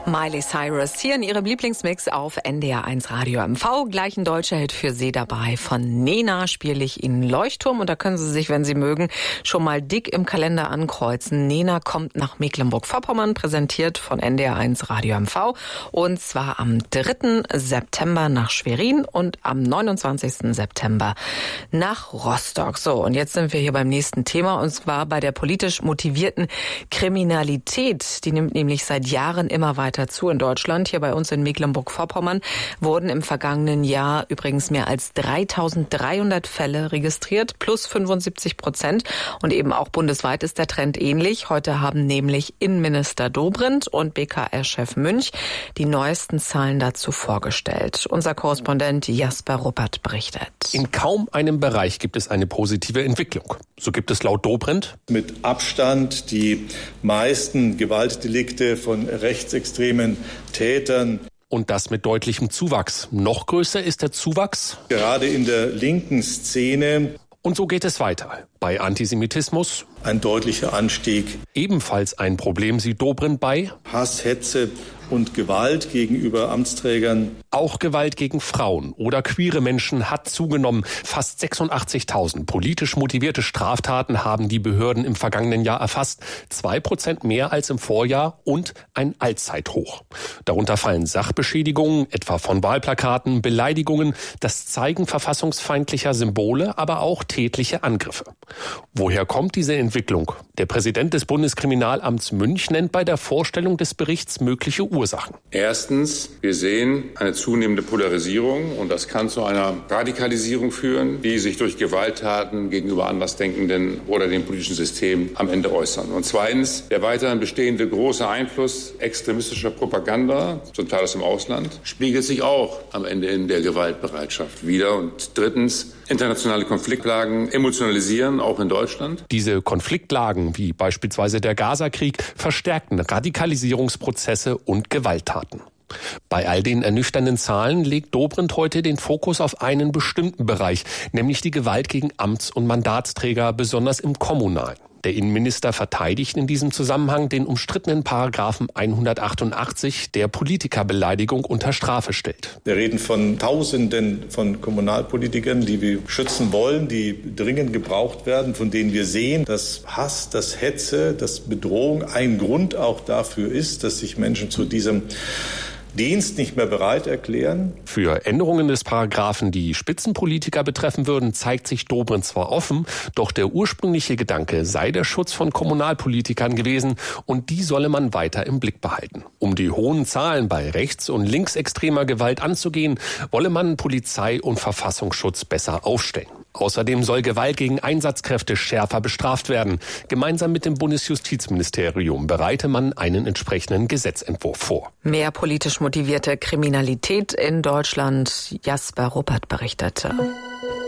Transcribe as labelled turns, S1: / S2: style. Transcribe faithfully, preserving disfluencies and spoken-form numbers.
S1: Miley Cyrus hier in ihrem Lieblingsmix auf N D R eins Radio M V. Gleich ein deutscher Hit für Sie dabei. Von Nena spiele ich Ihnen Leuchtturm. Und da können Sie sich, wenn Sie mögen, schon mal dick im Kalender ankreuzen. Nena kommt nach Mecklenburg-Vorpommern, präsentiert von N D R eins Radio M V. Und zwar am dritten September nach Schwerin und am neunundzwanzigsten September nach Rostock. So, und jetzt sind wir hier beim nächsten Thema. Und zwar bei der politisch motivierten Kriminalität. Die nimmt nämlich seit Jahren immer weiter zu in Deutschland. Hier bei uns in Mecklenburg-Vorpommern wurden im vergangenen Jahr übrigens mehr als dreitausenddreihundert Fälle registriert, plus fünfundsiebzig Prozent. Und eben auch bundesweit ist der Trend ähnlich. Heute haben nämlich Innenminister Dobrindt und B K R-Chef Münch die neuesten Zahlen dazu vorgestellt. Unser Korrespondent Jasper Ruppert berichtet.
S2: In kaum einem Bereich gibt es eine positive Entwicklung. So gibt es laut Dobrindt
S3: mit Abstand die meisten Gewaltdelikte von rechtsextremen Tätern.
S2: Und das mit deutlichem Zuwachs. Noch größer ist der Zuwachs
S3: gerade in der linken Szene.
S2: Und so geht es weiter. Bei Antisemitismus
S3: ein deutlicher Anstieg.
S2: Ebenfalls ein Problem sieht Dobrindt bei
S3: Hass, Hetze und Gewalt gegenüber Amtsträgern.
S2: Auch Gewalt gegen Frauen oder queere Menschen hat zugenommen. Fast sechsundachtzigtausend politisch motivierte Straftaten haben die Behörden im vergangenen Jahr erfasst. Zwei Prozent mehr als im Vorjahr und ein Allzeithoch. Darunter fallen Sachbeschädigungen, etwa von Wahlplakaten, Beleidigungen, das Zeigen verfassungsfeindlicher Symbole, aber auch tätliche Angriffe. Woher kommt diese Entwicklung? Der Präsident des Bundeskriminalamts Münch nennt bei der Vorstellung des Berichts mögliche Ursachen.
S4: Erstens, wir sehen eine zunehmende Polarisierung und das kann zu einer Radikalisierung führen, die sich durch Gewalttaten gegenüber Andersdenkenden oder dem politischen System am Ende äußern. Und zweitens, der weiterhin bestehende große Einfluss extremistischer Propaganda, zum Teil aus dem Ausland, spiegelt sich auch am Ende in der Gewaltbereitschaft wider. Und drittens, internationale Konfliktlagen emotionalisieren, auch in Deutschland.
S2: Diese Konfliktlagen, wie beispielsweise der Gaza-Krieg, verstärkten Radikalisierungsprozesse und Gewalttaten. Bei all den ernüchternden Zahlen legt Dobrindt heute den Fokus auf einen bestimmten Bereich, nämlich die Gewalt gegen Amts- und Mandatsträger, besonders im Kommunalen. Der Innenminister verteidigt in diesem Zusammenhang den umstrittenen Paragraphen hundertachtundachtzig, der Politikerbeleidigung unter Strafe stellt.
S3: Wir reden von Tausenden von Kommunalpolitikern, die wir schützen wollen, die dringend gebraucht werden, von denen wir sehen, dass Hass, dass Hetze, dass Bedrohung ein Grund auch dafür ist, dass sich Menschen zu diesem Dienst nicht mehr bereit erklären.
S2: Für Änderungen des Paragraphen, die Spitzenpolitiker betreffen würden, zeigt sich Dobrindt zwar offen, doch der ursprüngliche Gedanke sei der Schutz von Kommunalpolitikern gewesen und die solle man weiter im Blick behalten. Um die hohen Zahlen bei rechts- und linksextremer Gewalt anzugehen, wolle man Polizei und Verfassungsschutz besser aufstellen. Außerdem soll Gewalt gegen Einsatzkräfte schärfer bestraft werden. Gemeinsam mit dem Bundesjustizministerium bereite man einen entsprechenden Gesetzentwurf vor.
S1: Mehr politisch motivierte Kriminalität in Deutschland. Jasper Ruppert berichtete.